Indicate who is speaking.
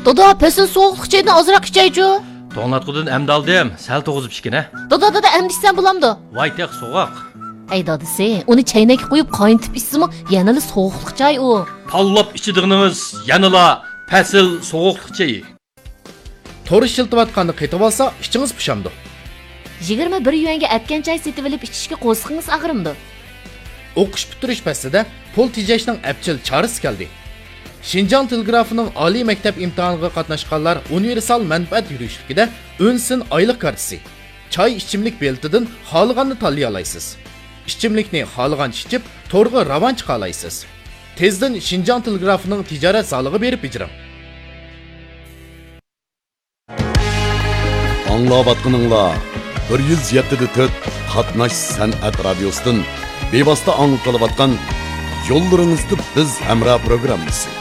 Speaker 1: Dada, pesin soğuqluq çaydan azırak içəycu.
Speaker 2: To'nglatqudan amda oldim, sal to'g'izib ichgina.
Speaker 1: Dada, emdi içsən bulamdı.
Speaker 2: Voy teq so'g'oq.
Speaker 1: Ey dadisi, onu çaynak qoyub qaynatıp içsimi, yanılı soğuqluq çay o.
Speaker 2: Tallab ichidig'inimiz yanıla pasil so'g'oqliq chayi.
Speaker 3: To'ri shiltivatqanni qetib olsa, ichingiz pishamdi.
Speaker 1: 21 yuanga atgan chay setib olib ichishga qo'zg'ingiz ag'rimdi.
Speaker 3: O'qish bitirish pastida pul tejashning apchil chorasi keldi. Şinjan Telegrafining oliy maktab imtihoniga qatnashganlar universal manfaat yurishligida o'nsin oylik kartasi, choy ichimlik beltidan xohlaganni tanlay olasiz. Ichimlikni xohlagan ichib, to'rga ravon chiqa olasiz. Tezdan Şinjan Telegrafining tijorat solig'i berib ijram.
Speaker 4: Anglavatqınыңlar 107.4 Qatnash san'at radiosidan bevosita anglatilayotgan Yo'llaringizda biz hamroh programmasi.